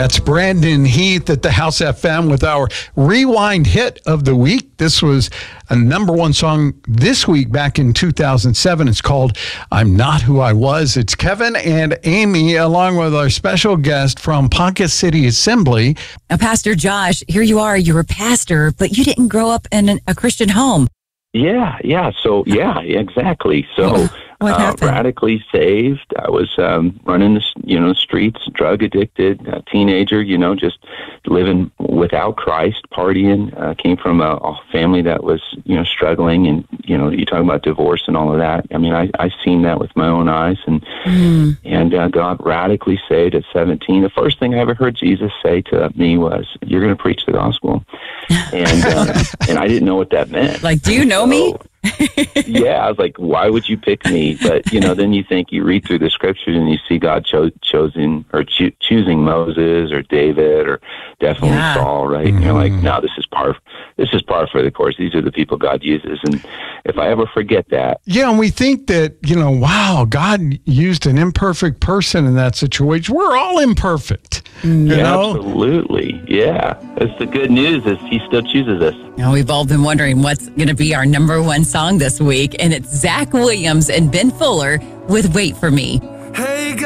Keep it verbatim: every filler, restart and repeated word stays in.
That's Brandon Heath at the House F M with our Rewind hit of the week. This was a number one song this week back in two thousand seven. It's called I'm Not Who I Was. It's Kevin and Amy along with our special guest from Ponca City Assembly. Now, Pastor Josh, here you are. You're a pastor, but you didn't grow up in an, a Christian home. Yeah, yeah. So, yeah, exactly. So, what uh, happened? radically saved. I was um, running the, you know, streets, drug addicted, a teenager, you know, just living without Christ, partying. Uh, came from a, a family that was, you know, struggling. And, you know, you talk about divorce and all of that. I mean, I, I seen that with my own eyes. And, mm. and uh, God radically saved at seventeen. The first thing I ever heard Jesus say to me was, you're going to preach the gospel. And uh, and I didn't know what that meant. Like, do you know so, me? Yeah, I was like, why would you pick me? But, you know, then you think, you read through the scriptures and you see God cho- choosing or cho- choosing Moses or David or definitely yeah. Saul, right? Mm-hmm. And you're like, no, this is par, this is par for the course. These are the people God uses. And if I ever forget that. Yeah, and we think that, you know, wow, God used an imperfect person in that situation. We're all imperfect. You yeah, know? Absolutely. Yeah. That's the good news is he still chooses us. Now, we've all been wondering what's going to be our number one song this week, and it's Zach Williams and Ben Fuller with Wait For Me.